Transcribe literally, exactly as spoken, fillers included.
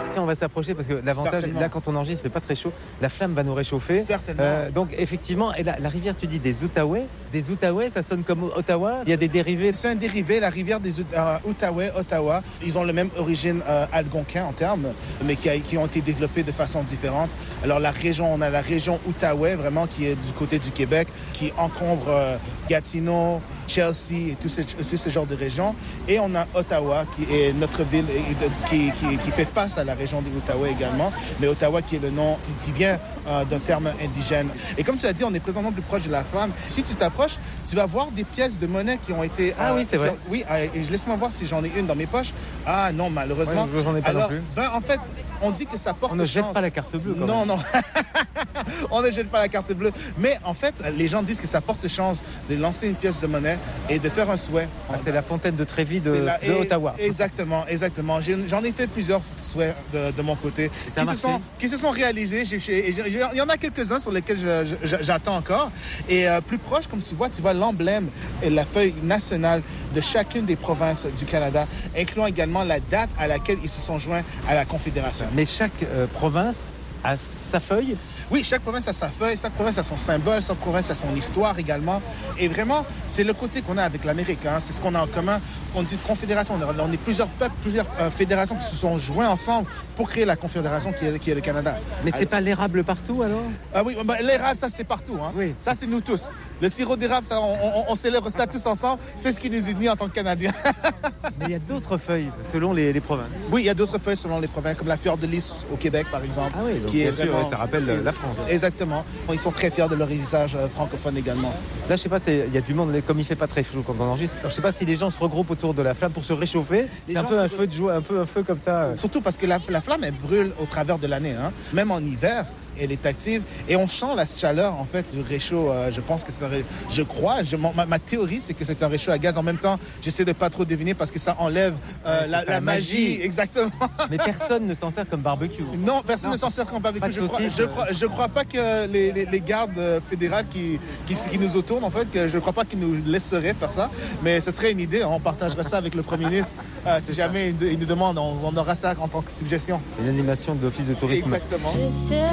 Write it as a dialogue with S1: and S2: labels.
S1: Tiens, on va s'approcher parce que l'avantage,
S2: Certainement.
S1: là, quand on enregistre, il fait pas très chaud. La flamme va nous réchauffer.
S2: Certainement.
S1: Euh, donc, effectivement, et la, la rivière, tu dis des Outaouais. Des Outaouais, ça sonne comme Ottawa. Il y a des dérivés.
S2: C'est un dérivé, la rivière des euh, Outaouais, Ottawa. Ils ont la même origine euh, algonquin en termes, mais qui, a, qui ont été développés de façon différente. Alors, la région, on a la région Outaouais, vraiment, qui est du côté du Québec, qui encombre euh, Gatineau, Chelsea et tout ce, tout ce genre de régions. Et on a Ottawa, qui est notre ville et de, qui, qui, qui fait face à la région des Outaouais également. Mais Ottawa, qui est le nom, qui vient euh, d'un terme indigène. Et comme tu as dit, on est présentement plus proche de la flamme. Si tu t'approches, tu vas voir des pièces de monnaie qui ont été...
S1: Ah euh, oui, c'est vrai.
S2: Ont, oui, euh, et laisse-moi voir si j'en ai une dans mes poches. Ah non, malheureusement.
S1: Ouais, j'en ai pas
S2: Alors,
S1: non plus.
S2: Ben, en fait, on dit que ça porte
S1: On ne
S2: chance.
S1: jette pas la carte bleue, quand
S2: non,
S1: même.
S2: Non, on ne jette pas la carte bleue. Mais en fait, les gens disent que ça porte chance de lancer une pièce de monnaie et de faire un souhait.
S1: Ah, c'est la fontaine de Trévis de,
S2: la,
S1: de Ottawa.
S2: Exactement, exactement. J'ai, j'en ai fait plusieurs souhaits de, de mon côté
S1: qui
S2: se, sont, qui se sont réalisés. J'ai, j'ai, j'ai, il y en a quelques-uns sur lesquels je, je, j'attends encore. Et euh, plus proche, comme tu vois, tu vois l'emblème et la feuille nationale de chacune des provinces du Canada, incluant également la date à laquelle ils se sont joints à la Confédération.
S1: Mais chaque euh, province a sa feuille.
S2: Oui, chaque province a sa feuille, chaque province a son symbole, chaque province a son histoire également. Et vraiment, c'est le côté qu'on a avec l'Amérique, hein. C'est ce qu'on a en commun. On dit confédération, on est plusieurs peuples, plusieurs euh, fédérations qui se sont joints ensemble pour créer la confédération qui est, qui est le Canada.
S1: Mais c'est alors... pas l'érable partout alors?
S2: Ah oui, bah, l'érable, ça c'est partout, hein.
S1: Oui.
S2: Ça c'est nous tous. Le sirop d'érable, ça, on, on, on célèbre ça tous ensemble. C'est ce qui nous unit en tant que Canadiens.
S1: Mais il y a d'autres feuilles selon les, les provinces.
S2: Oui, il y a d'autres feuilles selon les provinces, comme la fleur de lys au Québec par exemple.
S1: Ah oui, donc
S2: qui
S1: bien
S2: est
S1: sûr,
S2: vraiment...
S1: ça rappelle la France.
S2: Exactement. Ils sont très fiers de leur héritage francophone également.
S1: Là, je sais pas, il y a du monde, comme il fait pas très chaud quand on enregistre. Alors, je sais pas si les gens se regroupent autour de la flamme pour se réchauffer. Les c'est un peu un feu de joie, un peu un feu comme ça.
S2: Surtout parce que la, la flamme, elle brûle au travers de l'année, hein. Même en hiver. Elle est active et on sent la chaleur en fait du réchaud. Euh, je pense que c'est un ré... je crois, je, ma, ma théorie c'est que c'est un réchaud à gaz. En même temps, j'essaie de pas trop deviner parce que ça enlève euh, ouais, la, la, la magie. magie. Exactement.
S1: Mais personne ne s'en sert comme barbecue.
S2: Non, personne non. ne s'en sert comme barbecue. Je crois, je, crois, je crois pas que les, les, les gardes fédérales qui, qui, qui nous autournent en fait, que je ne crois pas qu'ils nous laisseraient faire ça. Mais ce serait une idée. On partagerait ça avec le Premier ministre. Euh, si jamais il nous demande, on, on aura ça en tant que suggestion.
S1: Une animation de l'Office de tourisme.
S2: Exactement.